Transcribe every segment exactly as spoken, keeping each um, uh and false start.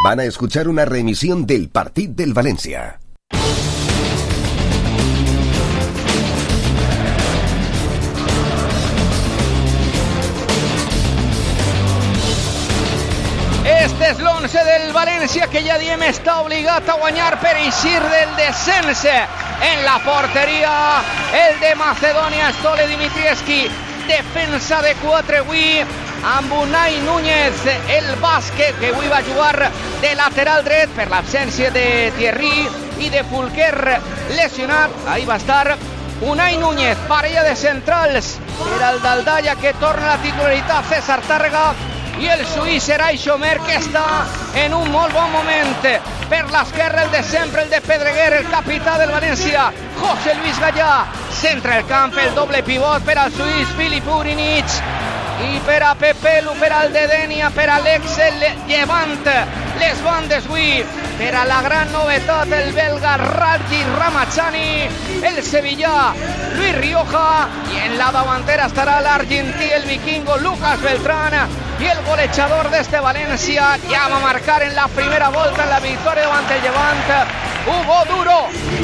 Van a escuchar una reemisión del partit del València. Este és l'onze del València, que ja diem està obligat a guanyar per eixir del descens. En la porteria, el de Macedònia, Stole Dimitrievski. Defensa de quatre avui, amb Unai Núñez, el bàsquet, que avui va jugar de lateral dret per l'absència de Thierry i de Fulquer lesionat. Ahí va estar Unai Núñez, parella de centrals per al Daldalla, que torna a la titularitat, César Tàrrega, i el suís Eray Xomer, que està en un molt bon moment. Per l'esquerra, el de sempre, el de Pedreguer, el capità del València, José Luis Gallà. Centra el camp, el doble pivot per al suís Filip Urinich, i per a Pepelu, per al de Denia, per a l'ex el Llevant. Les bandes avui per a la gran novetat, el belga Raji Ramachani, el sevillà Luis Rioja, i en la davantera estarà l'argentí, el vikingo Lucas Beltrán, i el golejador d'este València ja va marcar en la primera volta en la victòria davant el Llevant, Hugo Duro.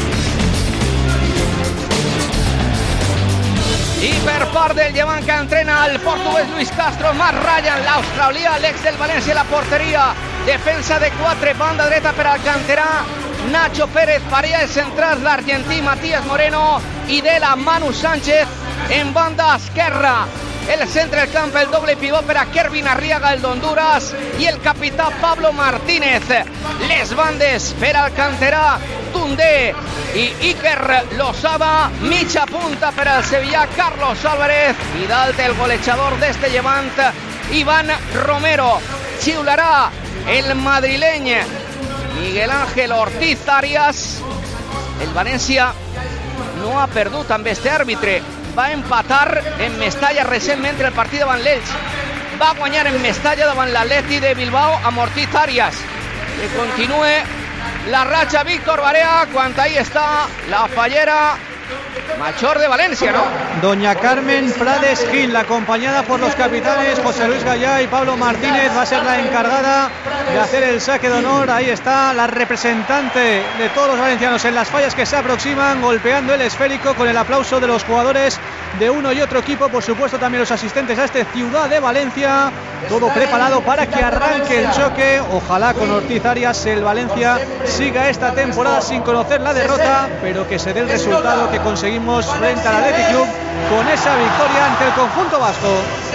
I per part del Llevant, que entrena el portuguès Luis Castro, Matt Ryan, l'australià, l'ex del València, la porteria. Defensa de quatre, banda dreta per al canterà Nacho Pérez, parella de centrals, l'argentí Matías Moreno, i de la Manu Sánchez en banda esquerra. El centre del camp, el doble pivot per a Kervin Arriaga, el d'Honduras, i el capità Pablo Martínez. Les bandes per al canterà Tundé i Iker Losada, mitja punta per al sevillà Carlos Álvarez, i dalt el golejador d'este Llevant, Iván Romero. Xiularà el madrileny Miguel Ángel Ortiz Arias. El València no ha perdut amb este àrbitre. Va empatar en Mestalla recentment el partit davant l'Elx. Va guanyar en Mestalla davant l'Atleti de Bilbao amb Ortiz Arias. Que continue la racha Víctor Barea, quan ahí está la fallera mayor de Valencia, ¿no? Doña Carmen Prades Gil, acompañada por los capitanes José Luis Gallá y Pablo Martínez, va a ser la encargada de hacer el saque de honor. Ahí está la representante de todos los valencianos en las fallas que se aproximan, golpeando el esférico, con el aplauso de los jugadores de uno y otro equipo, por supuesto también los asistentes a este Ciudad de Valencia. Todo preparado para que arranque el choque. Ojalá con Ortiz Arias el Valencia siga esta temporada sin conocer la derrota, pero que se dé el resultado que conseguimos frente al Athletic Club con esa victoria ante el conjunto vasco.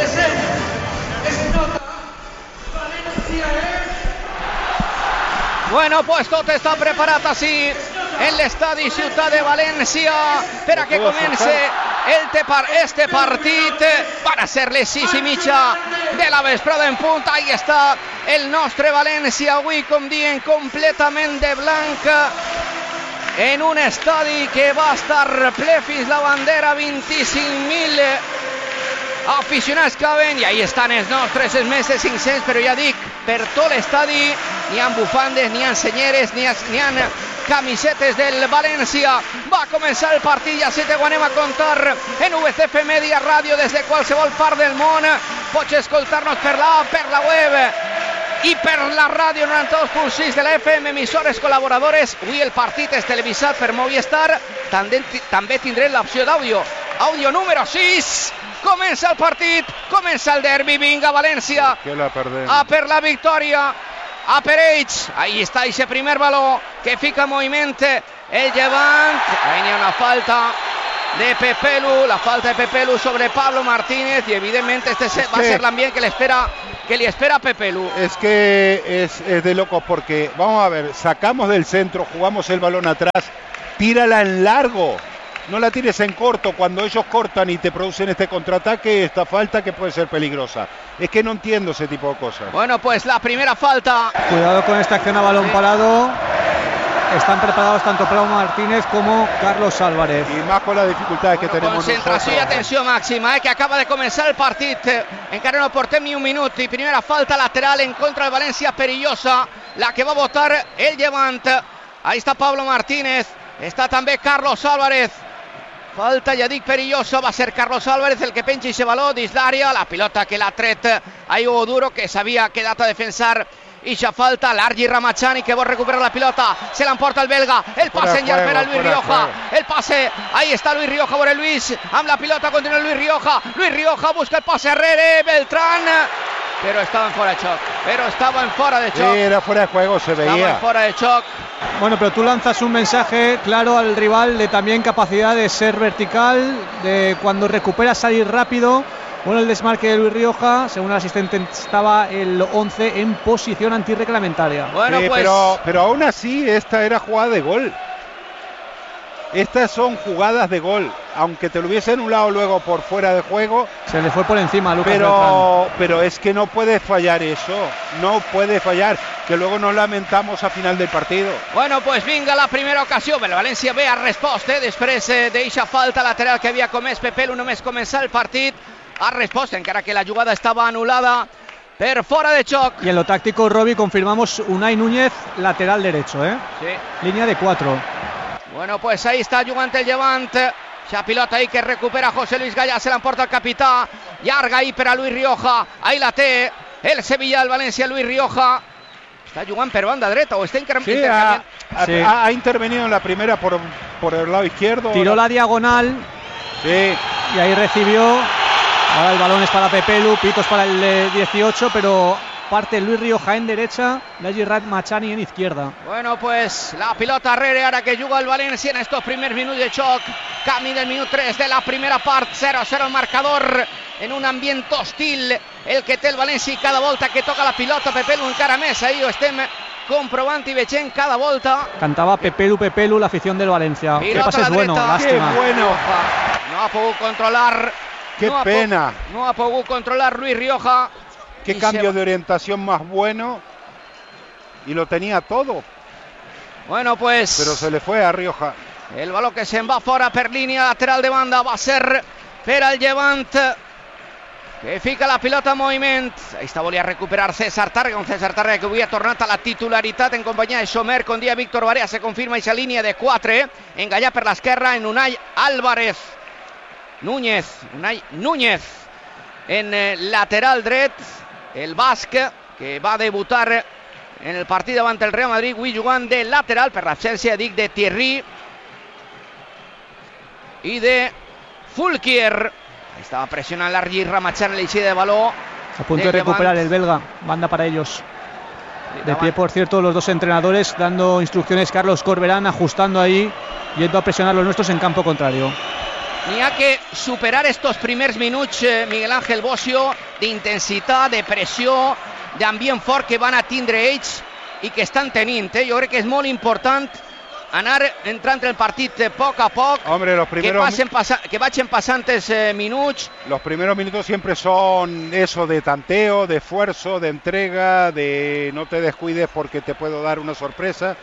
Bueno, pues tot està preparat així en l'estadi Ciutat de València per a que comence el tepar, este partit. Van a ser les sis i mitja de la vesprada en punt. Ahí està el nostre València avui, com dient, completament de blanc, en un estadi que va estar ple fins la bandera. Vint-i-cinc mil aficionats caben, i ahí estan els nostres, els més de cinc-cents, però ja dic, per tot l'estadi n'hi ha bufandes, n'hi ha senyeres, n'hi ha, n'hi ha camisetes del València. Va començar el partit, ja sé que ho anem a contar en V C F Media Ràdio des de qualsevol part del món. Pots escoltar-nos per l'app, per la web i per la ràdio noranta-dos punt sis de la F M, emissores col·laboradores. Avui el partit és televisat per Movistar. També, també tindrem l'opció d'àudio. Àudio número sis. Comença el partit, comença el derbi. Vinga, València, a per la victòria, a per ells. Ahí està ese primer baló que fica en moviment el Llevant. Ahí hi ha una falta de Pepelu, la falta de Pepelu sobre Pablo Martínez, y evidentemente este es va que, a ser también que le espera que le espera a Pepelu. Es que es, es de locos, porque vamos a ver, sacamos del centro, jugamos el balón atrás, tírala en largo, no la tires en corto. Cuando ellos cortan y te producen este contraataque, esta falta que puede ser peligrosa. Es que no entiendo ese tipo de cosas. Bueno, pues la primera falta. Cuidado con esta acción a balón parado. Están preparados tanto Pablo Martínez como Carlos Álvarez. Y más con las dificultades bueno, que tenemos concentració nosotros. I atenció màxima, eh, que acaba de començar el partit. Encara no portem ni un minut. I primera falta lateral en contra del València, perillosa, la que va a votar el Llevant. Ahí está Pablo Martínez. Está també Carlos Álvarez. Falta, ja dic, perillosa. Va ser Carlos Álvarez el que penja ese baló dins l'àrea. La pilota que l'ha tret a Hugo Duro, que s'havia quedat a defensar i ja falta l'Argi Ramachani que vol recuperar la pilota, se l'emporta el belga, el passe en llarg per a Luis Rioja, el passe, ahí està Luis Rioja, veure Luis, amb la pilota continua Luis Rioja, Luis Rioja busca el passe arrere, Beltrán, pero estaba en fuera de choc, pero estaba en fuera de choc. Sí, era fuera de juego, se veía. Estaba en fuera de choc. Bueno, pero tú lanzas un mensaje claro al rival de también capacidad de ser vertical, de cuando recupera salir rápido. Bueno, el desmarque de Luis Rioja, según el asistente, estaba el once en posición antirreglamentaria. Bueno, sí, pues... pero, pero aún así, esta era jugada de gol. Estas son jugadas de gol. Aunque te lo hubiese anulado luego por fuera de juego. Se le fue por encima a Lucas pero, Beltrán. pero es que no puede fallar eso. No puede fallar. Que luego nos lamentamos a final del partido. Bueno, pues vinga la primera ocasió. El València ve a resposta eh? després eh, d'eixa falta lateral que havia comès Pepelu només començar el partit. Ha resposta, encara que la jugada estava anul·lada per fora de choc. Y en lo táctico, Robbie, confirmamos Unai Núñez, lateral derecho, ¿eh? Sí. Línea de cuatro. Bueno, pues ahí está jugant el Llevant. Ja pilota ahí que recupera José Luis Gallà, se l'emporta el capità. Llarga ahí per a Luis Rioja. Ahí la té el Sevilla, el València, Luis Rioja. Està jugant per banda dreta o està intercambiando. Sí, ha, ha, sí. ha, ha intervenido en la primera por, por el lado izquierdo. Tiró la diagonal. Sí. Y ahí recibió. Ahora el balón es para Pepelu, pitos para el eh, dieciocho, pero parte Luis Rioja en derecha, L'Argi Ramachani en izquierda. Bueno, pues la pilota arrere ara que juga el València en estos primers minuts de xoc. Camí del minut tres de la primera part, zero a zero el marcador, en un ambient hostil el que té el València i cada volta que toca la pilota Pepelu encara més, ahí ho estem comprovant i veient cada volta. Cantaba Pepelu, Pepelu, la afición del Valencia. Qué pase es bueno, lástima. Qué bueno. No ha pogut controlar. Qué no pena. Ha no ha pogut controlar Luis Rioja. Qué cambio se... de orientación más bueno. Y lo tenía todo. Bueno, pues... Pero se le fue a Rioja. El balón que se'n va fora per línia lateral de banda va ser per al Llevant, que fica la pilota en moviment. Ahí està, volia recuperar César Tàrrega, un César Tàrrega que havia tornat a la titularitat en companyia de Somer, con dia Víctor Barea. Se confirma aquesta línia de quatre, en Gallà per l'esquerra, en Unai Álvarez. Núñez, Unai Núñez en eh, lateral dret, el basc que va debutar en el partit davant el Real Madrid, avui jugant de lateral per l'absència, dic, de Thierry i de Fulquier. Ahí estaba presionando l'Argi Ramachani, l'eixida de baló. A punto de recuperar el belga, banda para ellos. De pie, por cierto, los dos entrenadores dando instrucciones. Carlos Corberán ajustando ahí, yendo a presionar los nuestros en campo contrario. N'hi ha que superar estos primers minuts, eh, Miguel Ángel Bocio, d'intensitat, de pressió, d'ambient fort que van a tindre ells i que estan tenint. Eh? Jo crec que és molt important anar entrant en el partit a poc a poc. Hombre, los primeros... que, pasen pasa... que vagin passantes eh, minuts. Los primeros minutos siempre son eso de tanteo, de esfuerzo, de entrega, de no te descuides porque te puedo dar una sorpresa.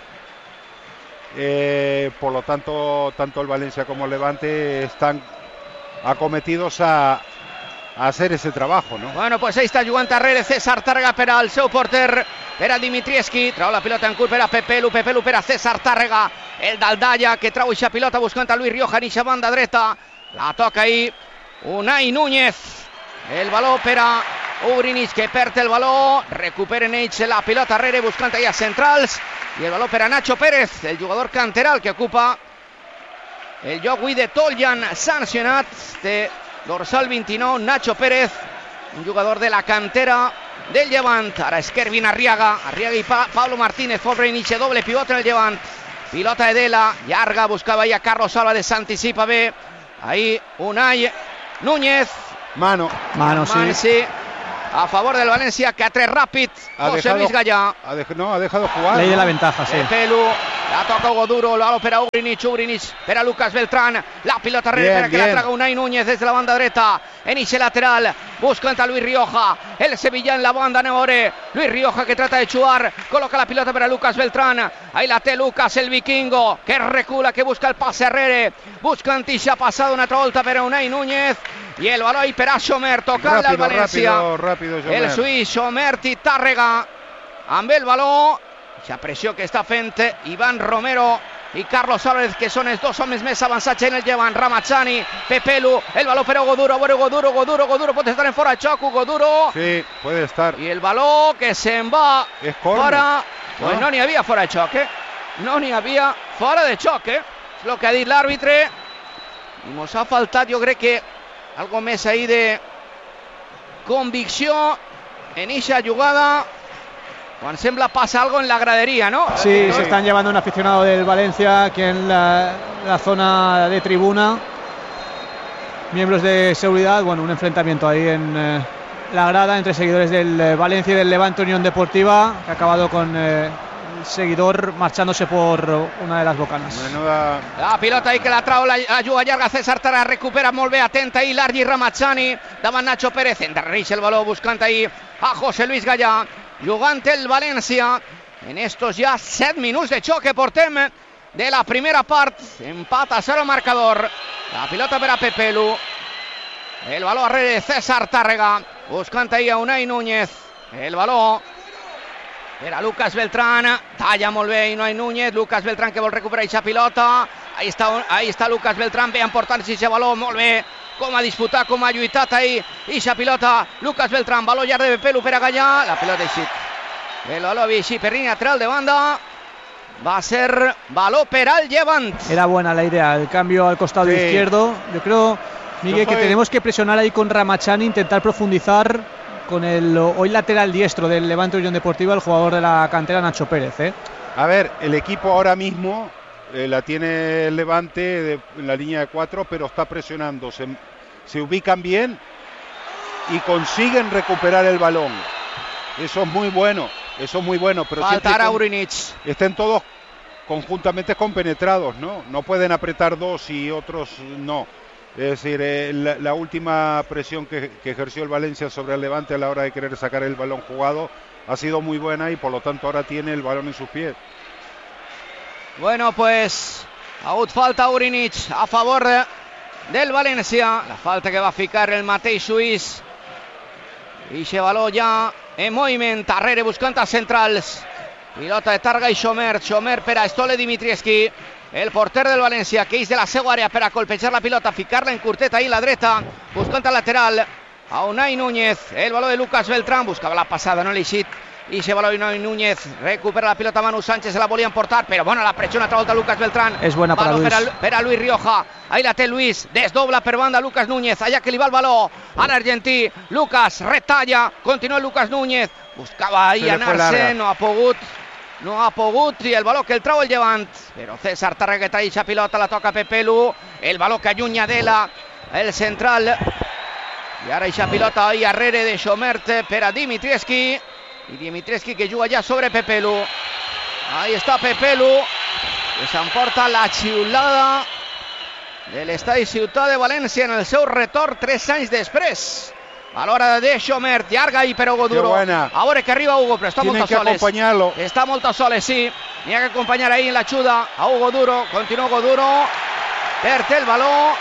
Eh, por lo tanto, tanto el Valencia como el Levante están acometidos a, a hacer ese trabajo, ¿no? Bueno, pues ahí está jugant darrere César Tàrrega per al seu porter, per al Dimitrievski. Trau la pilota en curt per a Pepelu, Pepelu per a César Tàrrega, el d'Aldalla que trau eixa pilota buscant a Luis Rioja en eixa banda dreta. La toca ahí Unai Núñez, el baló per a Ugrinic que perd el baló, recuperen ells la pilota arrere buscant ahí a centrals, i el baló per a Nacho Pérez, el jugador canteral que ocupa el lloc avui de Toljan, sancionat, de dorsal vint-i-nou, Nacho Pérez, un jugador de la cantera del Llevant. Ara és Kervin Arriaga, Arriaga i pa Pablo Martínez, Fobre inicia doble pivot en el Llevant. Pilota de Dela, llarga, buscava ahí a Carlos Álvarez, s'anticipa bé, ahí Unai Núñez. Mano. Mano, sí. Man, sí. A favor del Valencia, que ha tres ràpid José Luis Gallà. Ha dej no, ha dejado jugar. Ley de ¿no? la ventaja, sí. Pelu, la toca Hugo Duro, lo baló per a Ugrinic, Ugrinic per a Lucas Beltrán, la pilota arrere per a que la traga Unai Núñez des de la banda dreta, en eixe lateral, buscant a Luis Rioja, el Sevilla en la banda Neore, Luis Rioja que trata de chuar, coloca la pilota per a Lucas Beltrán, ahí la té Lucas, el vikingo, que recula, que busca el pase arrere, buscant eixa passada una altra volta per a Unai Núñez, i el baló ahí per a Somer, tocant al València, rápido, rápido, Somer. el suís Somer i Tàrrega, amb el baló. La pressió que està fent Iván Romero i Carlos Álvarez, que són els dos homes més avançats en el llevant. Ramazani, Pepelu, el baló per Hugo Duro, Hugo Duro, Hugo Duro, Hugo Duro, pot estar en fora de xoc, Hugo Duro. Sí, puede estar. I el baló que se'n va es corner, fora. Pues no no n'hi havia fora de xoc, eh? No n'hi havia fora de xoc, eh? És el que ha dit l'àrbitre. I mos ha faltat, jo crec que, algo més ahí de convicció en eixa jugada. Juan sembla pasa algo en la gradería, ¿no? Sí, sí, se están llevando un aficionado del Valencia aquí en la, la zona de tribuna. Miembros de seguridad, bueno, un enfrentamiento ahí en eh, la grada entre seguidores del eh, Valencia y del Levante Unión Deportiva, que ha acabado con eh, el seguidor marchándose por una de las bocanas. Menuda... La pilota ahí que la trau, la, la juga llarga, César Tara recupera molt bé, atenta ahí Largi Ramazani, davant Nacho Pérez, endarrereix el baló buscant ahí a José Luis Gallà. Jugant el València en estos ja set minuts de xoc que portem de la primera part. Empat a zero marcador. La pilota per a Pepelu, el baló arrere de César Tàrrega, buscant ahí a Unai Núñez. El baló per a Lucas Beltrán, talla molt bé Unai Núñez. Lucas Beltrán que vol recuperar aquesta pilota. Ahí està, ahí està Lucas Beltrán, ve a emportar-se aquest baló molt bé. Com ha disputat, com ha lluitat ahí eixa pilota. Lucas Beltrán, baló llarg de Pepelu per a Gallà. La pilota eixit. El baló havia eixit per línia lateral de banda. Va a ser baló per al Llevant. Era buena la idea, el cambio al costado sí. izquierdo. Yo creo, Miguel, que tenemos que presionar ahí con Ramazani, intentar profundizar con el hoy lateral diestro del Levante Unión Deportiva, el jugador de la cantera Nacho Pérez, ¿eh? A ver, el equipo ahora mismo eh, la tiene el Levante de, en la línea de cuatro, pero está presionando. Se, se ubican bien y consiguen recuperar el balón. Eso es muy bueno. Eso es muy bueno, pero faltará Urinic. Estén todos conjuntamente compenetrados, ¿no? No pueden apretar dos y otros no. Es decir, eh, la, la última presión que, que ejerció el Valencia sobre el Levante a la hora de querer sacar el balón jugado ha sido muy buena y por lo tanto ahora tiene el balón en sus pies. Bueno, pues aún falta Urinic a favor de, del Valencia. La falta que va a ficar el mateix suís. I se baló ja en moviment, darrere buscant a centrals. Pilota de Targa i Xomer, Xomer per a Stole Dimitrievski, el porter del València, que és de la seva àrea per a colpejar la pilota, ficar-la en curtet ahí la dreta, buscant al lateral a Unai Núñez. El baló de Lucas Beltrán, buscava la passada, no l'ha eixit. I se baló Unai Núñez, recupera la pilota Manu Sánchez, se la volien portar, però bona la pressió, una altra volta Lucas Beltrán. És buena para Luis. Per a, per a Luis Rioja, ahí la té Luis, desdobla per banda Lucas Núñez, allà que li va el baló a l'argentí. Lucas retalla, continua Lucas Núñez, buscava ahí anar-se, no ha pogut, no ha pogut, i el baló que el trau el Llevant, però César Tàrrega que traïxa pilota, la toca Pepelu, el baló que allunya d'ela, el central, i ara eixa pilota ahí arrere de Xomert per a Dimitrievski, i Dimitrievski que juga ja sobre Pepelu. Ahí està Pepelu, que s'emporta la xiulada de l'estadi Ciutat de València en el seu retorn tres anys després. A l'hora de Xomert, llarga i per Hugo Duro. A veure que arriba Hugo, però està molt a soles. Està molt a soles, sí. N'hi ha que acompanyar ahí en la xuda a Hugo Duro. Continua Hugo Duro. Perd el baló.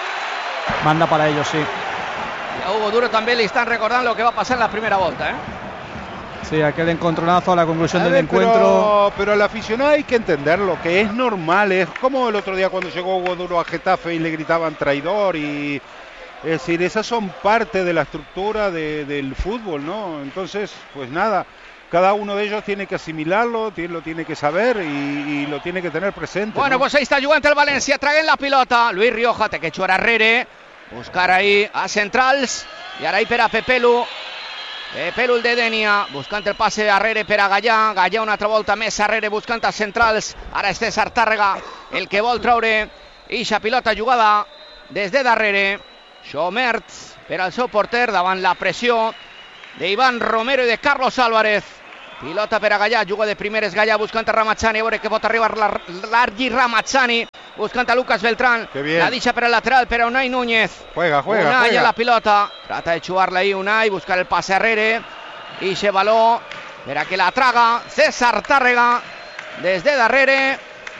Manda para ellos, sí. Y a Hugo Duro también le están recordando lo que va a pasar en la primera vuelta, ¿eh? Sí, aquel encontronazo a la conclusión a del ver, encuentro. Pero, pero al aficionado hay que entenderlo, que es normal. Es como el otro día cuando llegó Hugo Duro a Getafe y le gritaban traidor. Y es decir, esas son parte de la estructura de, del fútbol, ¿no? Entonces, pues nada, cada uno de ellos tiene que asimilarlo, tiene, lo tiene que saber y, y lo tiene que tener presente. Bueno, ¿no? Pues ahí está jugant el València, traguen la pilota. Luis Rioja té que echar arrere, buscar ahí a centrals, i ara ahí per a Pepelu. Pepelu el de Denia, buscant el passe arrere per a Gallà. Gallà una altra volta més arrere, buscant a centrals. Ara és César Tàrrega el que vol traure eixa pilota jugada des de darrere. Xomert per al seu porter davant la pressió d'Ivan Romero i de Carlos Álvarez. Pilota per a Gallà, juga de primeres Gallà buscant a Ramazani, a veure que pot arribar Largi Ramazani, buscant a Lucas Beltrán. La deixa per al lateral per a Unai Núñez. Juega, juega, Unai juega. a la pilota, trata de jugar-la ahí Unai, buscar el passe arrere, i se baló per a que la traga César Tàrrega des de darrere.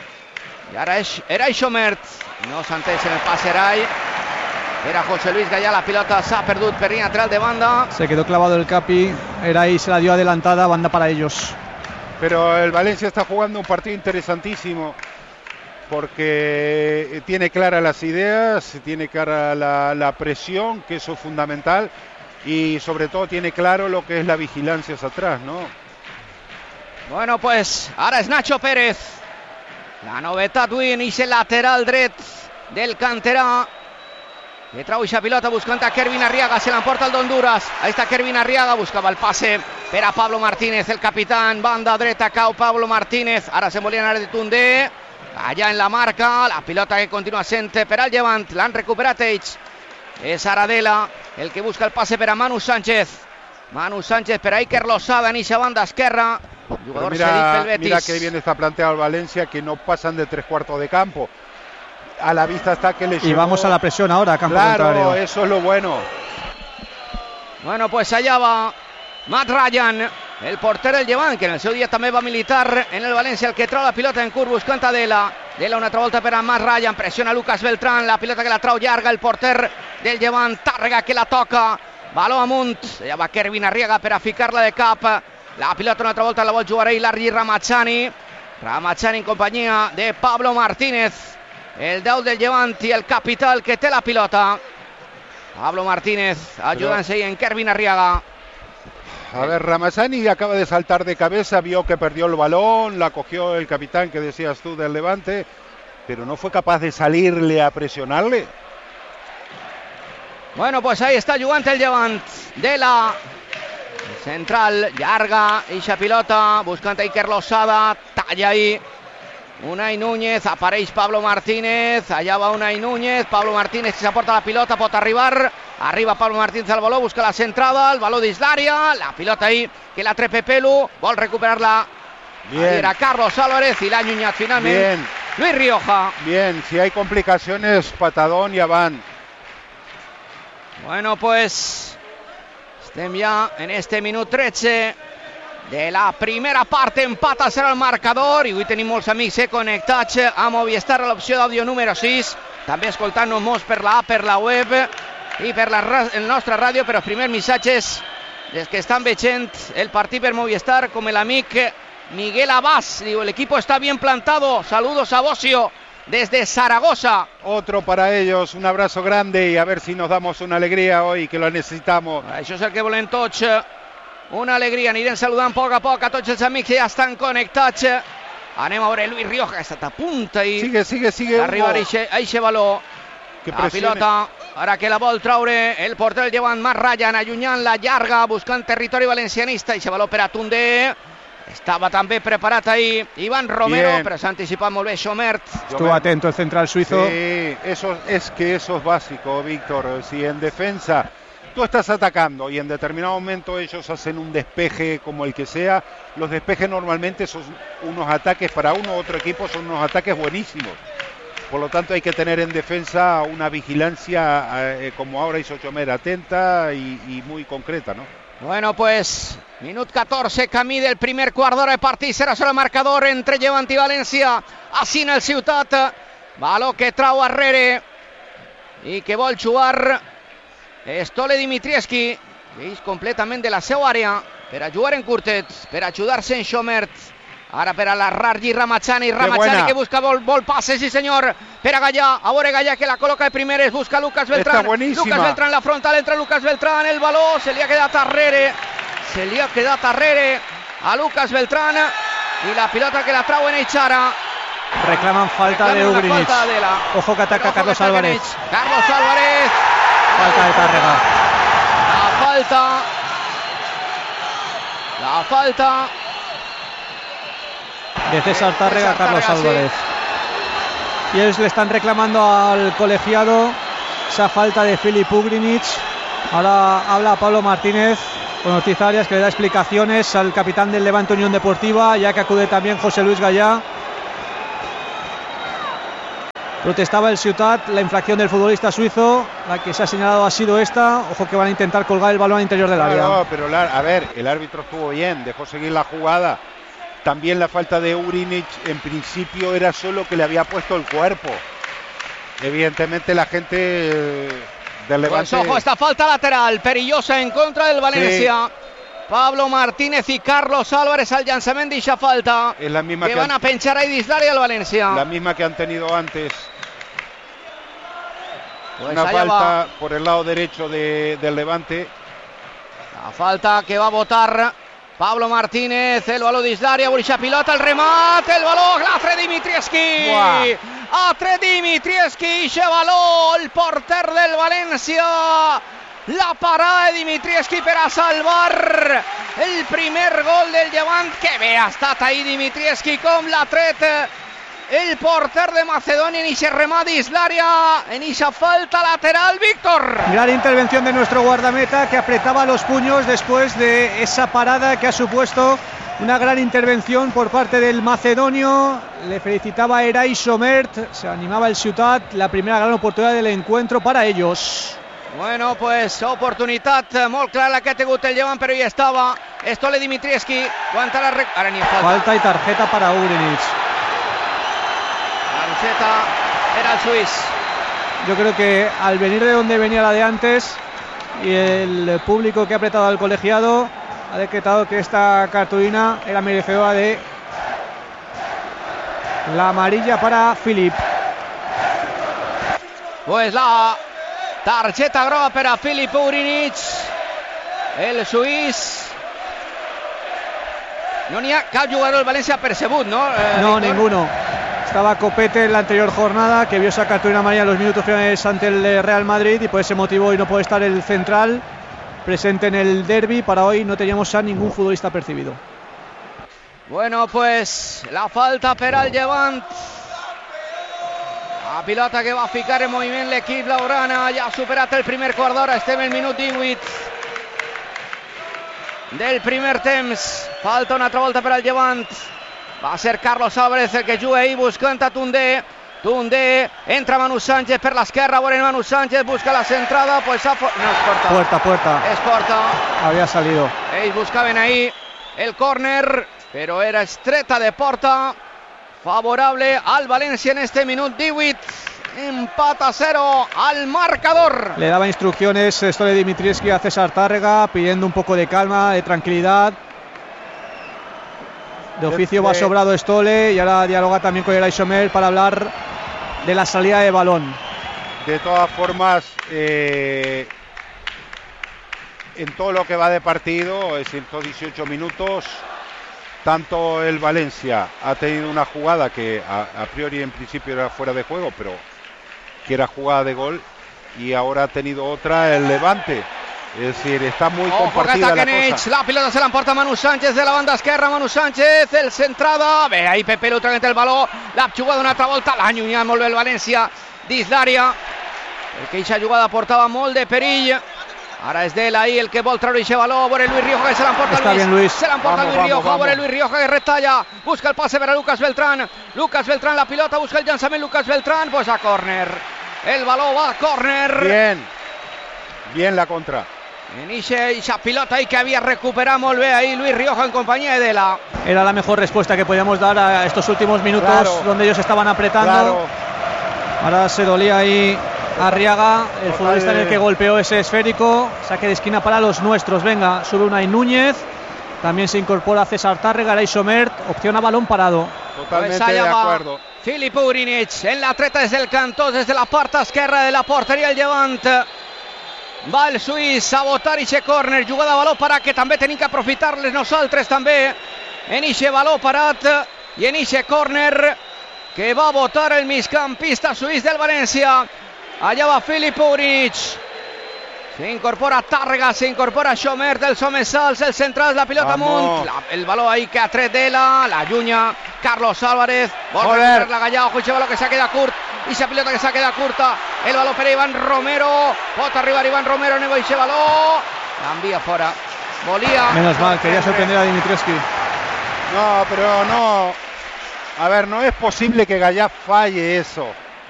I ara és Eray Xomert, no s'ha entès en el passe Eray. Era José Luis Gallà, la pilota s'ha perdut per línia lateral de banda. Se quedó clavado el Capi, Eray se la dio adelantada, banda para ellos. Pero el Valencia está jugando un partido interesantísimo. porque tiene claras las ideas, tiene clara la, la presión, que eso es fundamental, y sobre todo tiene claro lo que es la vigilancia hacia atrás, ¿no? Bueno, pues ara és Nacho Pérez, la novetat avui en ese lateral dret del canterà, que trau eixa pilota buscant a Kervin Arriaga, se l'emporta el d'Honduras. Ahí está Kervin Arriaga, buscava el passe per a Pablo Martínez, el capitán, banda dreta, cau Pablo Martínez, ara se volia anar de Tundé, allà en la marca, la pilota que continua sent per al Llevant, l'han recuperat ells, és Aradela el que busca el passe per a Manu Sánchez, Manu Sánchez per a Iker Losada en eixa banda esquerra, jugador mira, cedit pel Betis. Mira que bien está planteado el Valencia, que no pasan de tres cuartos de campo. A la vista está que le Y llevó... vamos a la presión ahora, campo claro, contrario. Eso es lo bueno. Bueno, pues allà va Matt Ryan, el porter del Llevant, que en el seu dia també va militar en el València, el que trau la pilota en curt buscant a Dela. Dela una altra volta per a Matt Ryan, pressiona Lucas Beltrán, la pilota que la trau llarga el porter del Llevant, Tàrrega que la toca, baló amunt, allà va Kervin Arriaga per a ficar-la de cap, la pilota una altra volta la vol jugar ahí Larry Ramazani, Ramazani en companyia de Pablo Martínez, el deu del Llevant i el capital que té la pilota. Pablo Martínez ayudándose ahí en Kervin Arriaga. A ver, Ramazani acaba de saltar de cabeza, vio que perdió el balón, la cogió el capitán que decías tú del Levante, pero no fue capaz de salirle a presionarle. Bueno, pues ahí está jugant el Llevant de la central, llarga, eixa pilota, buscant a Iker Losada, talla ahí Unai Núñez, apareix Pablo Martínez, allà va Unai Núñez, Pablo Martínez que s'aporta la pilota, pot arribar, arriba Pablo Martínez al baló, busca la centrada, el baló dins l'àrea, la pilota ahí que la trepa Pelu, vol recuperar-la, era Carlos Álvarez y la ha allunyat finalment Bien. Luis Rioja. Bien, si hay complicaciones, patadón y van. Bueno, pues estem ja en este minut tretze de la primera part, empata serà el marcador i avui tenim molts amics eh, connectats a Movistar a l'opció d'àudio número sis, també escoltant-nos molts per la app, per la web i per la, el nostre ràdio, però els primers missatges des que estan veient el partit per Movistar, com l'amic Miguel Abás, diu, el equipo está bien plantado, saludos a Bocio desde Zaragoza. Otro para ellos, un abrazo grande y a ver si nos damos una alegría hoy que lo necesitamos. Això és el que volem tots. Una alegria, anirem saludant a poc a poc a tots els amics que ja estan connectats. Anem a veure Luis Rioja, que ha estat a punta i sigue, sigue, sigue arribar a eixe baló. La pilota, ara que la vol traure el porter del Llevant, Matt Ryan, allunyant la llarga, buscant territori valencianista. Eixe baló per a Tundé. Estava també preparat ahí Iván Romero, Bien. Però s'ha anticipat molt bé Schomert. Estuvo atento el central suizo. Sí, eso, es que eso es básico, Víctor. Si en defensa tú estás atacando y en determinado momento ellos hacen un despeje como el que sea, los despejes normalmente son unos ataques para uno u otro equipo, son unos ataques buenísimos. Por lo tanto hay que tener en defensa una vigilancia eh, como ahora hizo Chomer, atenta y, y muy concreta, ¿no? Bueno, pues minut catorze, camí del primer quart d'hora de partit, serà solo el marcador entre Llevant i València, així en el Ciutat, baló que trau arrere i que vol jugar Stole Dimitrievski, que és completament de la seva àrea per a jugar en curtet, per a ajudar-se en Schomert. Ara per a la Rargi Ramazani, Ramazani que busca vol, vol passe, sí senyor, per a Gallà, a veure Gallà que la col·loca de primer, es busca Lucas Beltrán, Lucas Beltrán la frontal, entra Lucas Beltrán, el baló se li ha quedat arrere, se li ha quedat arrere a Lucas Beltrán i la pilota que la trau en Eixara. Reclaman falta de Ugrinic. Ojo que ataca Ojo Carlos que Álvarez. Carlos Álvarez. Falta de Tàrrega. La falta. La falta. De César Tàrrega a Carlos Tàrrega, Álvarez. Sí. Y ellos le están reclamando al colegiado esa falta de Filip Ugrinic. Ahora habla Pablo Martínez con Ortiz Arias, que le da explicaciones al capitán del Levante Unión Deportiva, ya que acude también José Luis Gallà. Protestaba el Ciutat, la infracción del futbolista suizo, la que se ha señalado ha sido esta. Ojo que van a intentar colgar el balón al interior del no, área. No, pero la, a ver, el árbitro estuvo bien, dejó seguir la jugada. También la falta de Ugrinic en principio era solo que le había puesto el cuerpo. Evidentemente la gente del Levante... Pues ojo, esta falta lateral, perillosa en contra del Valencia. Sí. Pablo Martínez y Carlos Álvarez al llançament d'eixa falta. Es la misma que, que van han, a penchar a Idislari al Valencia. La misma que han tenido antes. Pues Una allá falta va. por el lado derecho de, del Levante. La falta que va a votar Pablo Martínez, el baló d'Islari, Borisha pilota, el remate, el baló, l'altre Dimitrievski. Buah. Altre Dimitrievski, eixe baló, el porter del València. La parada de Dimitrievski per a salvar el primer gol del Llevant. Que bé ha estat ahir Dimitrievski, com l'ha tret el porter de Macedonia en ese remate Islaria, en esa falta lateral, Víctor. Gran intervención de nuestro guardameta, que apretaba los puños después de esa parada que ha supuesto una gran intervención por parte del macedonio. Le felicitaba a Eray Somert, se animaba el Ciutat, la primera gran oportunidad del encuentro para ellos. Bueno, pues oportunitat molt clara que ha tingut el Llevant, però hi estava Stole Dimitrievski. Aguanta rec... Ara ni falta. Falta y tarjeta para Ugrinic. La tarjeta era el suís. Yo creo que al venir de donde venía la de antes y el público que ha apretado al colegiado, ha decretado que esta cartulina era merecedora de la amarilla para Filip. Pues la targeta groga per a Filip Ugrinic, el suís. No n'hi ha cap jugador del València percebut, ¿no? Eh, no, Víctor? ninguno. Estaba Copete en la anterior jornada, que vio esa cartulina amarilla en los minutos finales ante el Real Madrid, y por ese motivo hoy no puede estar el central presente en el derbi. Para hoy no teníamos a ningún futbolista percibido. Bueno, pues la falta per al Llevant. La pilota que va a ficar en moviment l'equip blaugrana. Ja ha superat el primer quart d'hora, estem al minut divuit del primer temps. Falta una altra volta per al Llevant. Va a ser Carlos Álvarez el que juga ahí buscant a Tundé. Tundé, entra Manu Sánchez per l'esquerra, veure Manu Sánchez, busca la centrada, pues ha... no, es porta. Puerta, puerta. Es porta. Había salido. Ells buscaven ahí el córner, però era estreta de porta. Favorable al Valencia en este minut divuit. Empat a cero al marcador. Le daba instrucciones Stole Dimitrievski a César Tárrega, pidiendo un poco de calma, de tranquilidad. De oficio va sobrado Stole y ahora dialoga también con Eray Somert para hablar de la salida de balón. De todas formas, eh, en todo lo que va de partido, es decir, estos dieciocho minutos, tanto el Valencia ha tenido una jugada que a, a priori en principio era fuera de juego, pero que era jugada de gol, y ahora ha tenido otra el Levante. Es decir, está muy Ojo, compartida la Kenech. cosa. La pilota se l'emporta Manu Sánchez de la banda esquerra. Manu Sánchez, el centrada. Bé, ahí Pepe Lu traient el baló. L'ha jugada una altra volta. L'ha allunyat molt bé el València d'Islària. Perquè aquesta jugada portava molt de perill. Ara és d'ell ahí el que vol treure aquest baló. A veure Luis Rioja que se l'emporta Está Luis. bien, Luis. Se l'emporta Vamos, Luis Rioja. vamos, A veure vamos. Luis Rioja que retalla. Busca el passe per a Lucas Beltrán. Lucas Beltrán la pilota. Busca el llançament Lucas Beltrán. Pues a córner. El baló va a córner. Bien. Bien la contra. En esa pilota ahí que había recuperado molt bé ahí Luis Rioja en compañía de Dela. Era la mejor respuesta que podíamos dar a estos últimos minutos, Claro. donde ellos estaban apretando. Claro. Ahora se dolía ahí Arriaga, el Total, futbolista en el eh. que golpeó ese esférico. Saque de esquina para los nuestros. Venga, sube Unai Núñez. También se incorpora César Tárrega, Eray Somert. Opción a balón parado. Totalmente Pues allá de va acuerdo. Filip Ugrinic en la treta desde el cantó, desde la parte esquerra de la portería del Llevant. Va el suís a botar ixe córner, jugada a baló parat que també tenim que aprofitar-les nosaltres també en ixe baló parat i en ixe córner que va a botar el migcampista suís del València. Allà va Filip Ugrinic. Se incorpora Tàrrega, se incorpora Somert del Somesals, el central, la pilota amunt, la, el baló ahí que ha tret Dela, la llunya Carlos Álvarez, vol recuperar la Gallà, ojo, ese baló que s'ha quedat curt, i esa pilota que s'ha quedat curta, el baló per a Iván Romero, pot arribar Iván Romero, nego ese baló, l'envia fora, volia... Menos mal, quería sorprender a Dimitrievski. No, pero no. A ver, no es posible que Gallá falle eso.